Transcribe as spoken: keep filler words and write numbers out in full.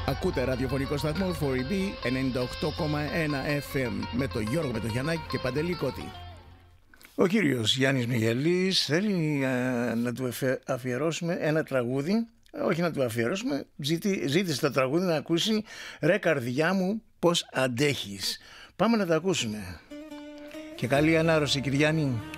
Ακούτε ραδιοφωνικό σταθμό φορ ι μπι ενενήντα οκτώ κόμμα ένα εφ εμ με τον Γιώργο, με τον Γιαννάκη και Παντελή Κώτη. Ο κύριος Γιάννης Μιγελής θέλει α, να του αφιερώσουμε ένα τραγούδι. Όχι να του αφιερώσουμε, ζήτη, ζήτησε το τραγούδι να ακούσει «Ρε καρδιά μου πως αντέχεις». Πάμε να το ακούσουμε. Και καλή ανάρρωση, κύριε Γιάννη.